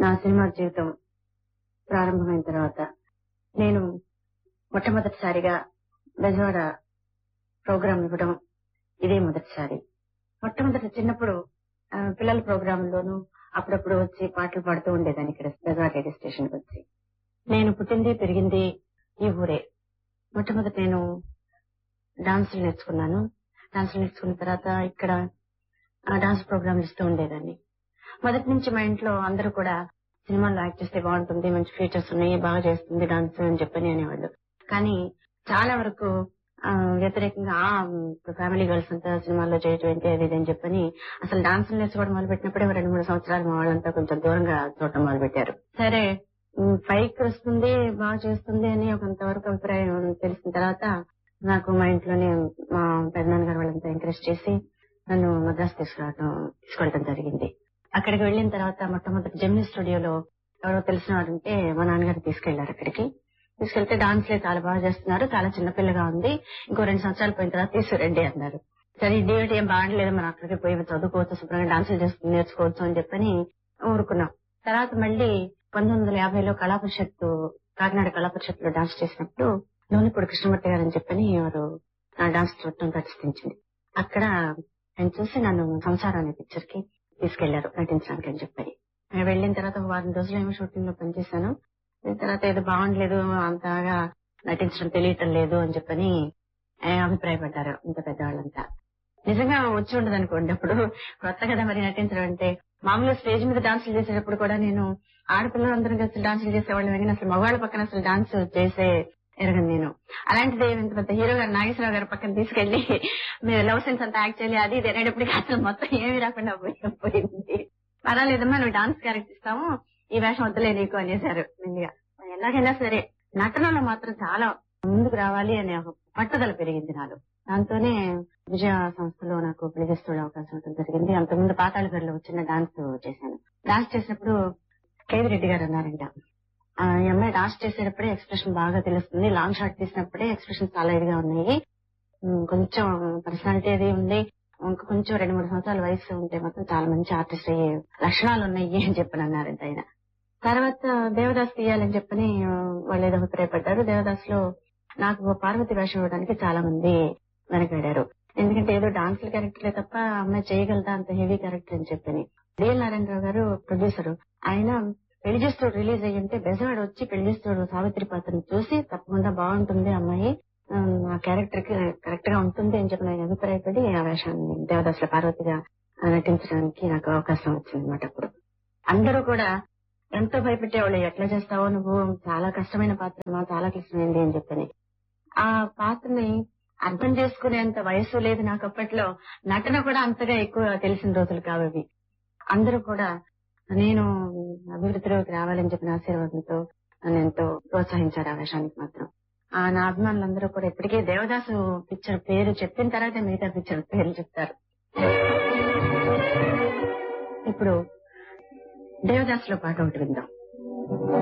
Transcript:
నా సినిమా జీవితం ప్రారంభమైన తర్వాత నేను మొట్టమొదటిసారిగా బెజవాడ ప్రోగ్రాం ఇవ్వడం ఇదే మొదటిసారి. మొట్టమొదటి చిన్నప్పుడు పిల్లల ప్రోగ్రాంలోనూ అప్పుడప్పుడు వచ్చి పాటలు పాడుతూ ఉండేదాన్ని ఇక్కడ బెజవాడ రేడియో స్టేషన్ కి వచ్చి. నేను పుట్టింది పెరిగింది ఈ ఊరే. మొట్టమొదటి నేను డాన్సులు నేర్చుకున్నాను. డాన్సులు నేర్చుకున్న తర్వాత ఇక్కడ డాన్స్ ప్రోగ్రాంలు ఇస్తూ ఉండేదాన్ని. మొదటి నుంచి మా ఇంట్లో అందరూ కూడా సినిమాల్లో యాక్ట్ చేస్తే బాగుంటుంది, మంచి ఫీచర్స్ ఉన్నాయి, బాగా చేస్తుంది డాన్స్ అని చెప్పని అనేవాళ్ళు. కానీ చాలా వరకు వ్యతిరేకంగా ఫ్యామిలీ గర్ల్స్ అంతా సినిమాల్లో చేయటం ఏంటి అది ఇది అని చెప్పని అసలు డాన్స్ నేర్చుకోవడం మొదలు పెట్టినప్పుడే 2-3 సంవత్సరాలు మా వాళ్ళంతా కొంచెం దూరంగా చూడటం మొదలు పెట్టారు. సరే పైకి వస్తుంది బాగా చేస్తుంది అని కొంతవరకు అభిప్రాయం తెలిసిన తర్వాత నాకు మా ఇంట్లోనే మా పెద్దనాన్నగారు వాళ్ళంతా ఎంకరేజ్ చేసి నన్ను మద్రాసు తీసుకెళ్ళడం జరిగింది. అక్కడికి వెళ్ళిన తర్వాత మొట్టమొదటి జెమినీ స్టూడియోలో ఎవరో తెలిసిన వాడు ఉంటే మా నాన్నగారు తీసుకెళ్లారు. అక్కడికి తీసుకెళ్తే డాన్స్లే చాలా బాగా చేస్తున్నారు, చాలా చిన్నపిల్లగా ఉంది, ఇంకో 2 సంవత్సరాలు పోయిన తర్వాత తీసుకురండి అన్నారు. సరే ఇదేమిటి ఏం బాగలేదు, మనం అక్కడికి పోయి చదువుకోవచ్చు, శుభ్రంగా డాన్సులు చేస్తూ నేర్చుకోవచ్చు అని చెప్పని ఊరుకున్నాం. తర్వాత మళ్ళీ 1950లో కళాపరిషత్తు కాకినాడ కళాపరిషత్తులో డాన్స్ చేసినప్పుడు నూనెపూడి కృష్ణమూర్తి గారు అని చెప్పని వారు నా డాన్స్ చూడటం ప్రతిష్ఠించింది. అక్కడ ఆయన చూసి నన్ను సంసారం అనే పిక్చర్ కి తీసుకెళ్లారు నటించడానికి అని చెప్పని. వెళ్ళిన తర్వాత 1 వారం రోజులు ఏమో షూటింగ్ లో పనిచేశాను. తర్వాత ఏదో బాగుండలేదు, అంతగా నటించడం తెలియటం లేదు అని చెప్పని అభిప్రాయపడ్డారు ఇంత పెద్దవాళ్ళంతా. నిజంగా వచ్చి ఉండదు అనుకోండి, అప్పుడు కొత్త కదా మరి నటించడం అంటే. మామూలుగా స్టేజ్ మీద డాన్సులు చేసేటప్పుడు కూడా నేను ఆడపిల్లలందరం కలిసి డాన్సులు చేసేవాళ్ళం కానీ అసలు మగవాళ్ళ పక్కన అసలు డాన్స్ చేసే ఎరగను నేను. అలాంటిది ఇంత పెద్ద హీరో గారు నాగేశ్వరరావు గారి పక్కన తీసుకెళ్లి మీరు లవ్ సెన్స్ అంతా యాక్ట్ చేయాలి అది ఇది అనేటప్పటికీ అసలు మొత్తం ఏమీ రాకుండా పోయింది. పర్వాలేదమ్మా నువ్వు డాన్స్ క్యారెక్టర్ ఇస్తాము, ఈ వేషం వద్దలే నీకు అనేసారు. ముందుగా ఎలాగైనా సరే నటనలో మాత్రం చాలా ముందుకు రావాలి అనే ఒక పట్టుదల పెరిగింది నాలో. దాంతోనే విజయ సంస్థలో నాకు ప్లేజెస్ అవకాశం ఉంటుంది జరిగింది. అంతకుముందు పాతాళ గడిలో చిన్న డాన్స్ చేశాను. డాన్స్ చేసినప్పుడు కేవిరెడ్డి గారు అన్నారంట, ఈ అమ్మాయి డాన్స్ చేసేటప్పుడే ఎక్స్ప్రెషన్ బాగా తెలుస్తుంది, లాంగ్ షాట్ తీసినప్పుడే ఎక్స్ప్రెషన్ చాలా ఇదిగా ఉన్నాయి, కొంచెం పర్సనాలిటీ అది ఉంది, ఇంకా కొంచెం 2-3 సంవత్సరాల వయసు ఉంటే మాత్రం చాలా మంచి ఆర్టిస్ట్ అయ్యే లక్షణాలు ఉన్నాయి అని చెప్పని అన్నారంట ఆయన. తర్వాత దేవదాస్ తీయాలని చెప్పని వాళ్ళు ఏదో అభిప్రాయపడ్డారు. దేవదాస్ లో నాకు పార్వతి వేషం ఇవ్వడానికి చాలా మంది వెనకాడారు. ఎందుకంటే ఏదో డాన్సుల క్యారెక్టర్లే తప్ప అమ్మాయి చేయగలదా అంత హెవీ క్యారెక్టర్ అని చెప్పని. డిఎల్ నారాయణరావు గారు ప్రొడ్యూసర్, ఆయన పెళ్లి చేస్తోడు రిలీజ్ అయ్యి ఉంటే బెజవాడ వచ్చి పెళ్లి చేస్తోడు సావిత్రి పాత్రను చూసి తప్పకుండా బాగుంటుంది అమ్మాయి, ఆ క్యారెక్టర్ కి కరెక్ట్ గా ఉంటుంది అని చెప్పి నేను అభిప్రాయపడి ఆ వేషాన్ని దేవదాసుల పార్వతిగా నటించడానికి నాకు అవకాశం వచ్చింది అనమాట. అప్పుడు అందరూ కూడా ఎంతో భయపెట్టేవాళ్ళు, ఎట్లా చేస్తావో నువ్వు, చాలా కష్టమైన పాత్ర, చాలా క్లిష్టమైంది అని చెప్పని. ఆ పాత్రని అర్థం చేసుకునేంత వయసు లేదు నాకు అప్పట్లో, నటన కూడా అంతగా ఎక్కువ తెలిసిన రోజులు కావవి. అందరూ కూడా నేను అభివృద్ధిలోకి రావాలని చెప్పిన ఆశీర్వాదంతో నన్ను ఎంతో ప్రోత్సహించారు ఆ వేషానికి మాత్రం. నా అభిమానులందరూ కూడా ఇప్పటికే దేవదాసు పిక్చర్ పేరు చెప్పిన తర్వాత మిగతా పిక్చర్ పేర్లు చెప్తారు. ఇప్పుడు దేవదాసులో పాట ఒకటి విందాం.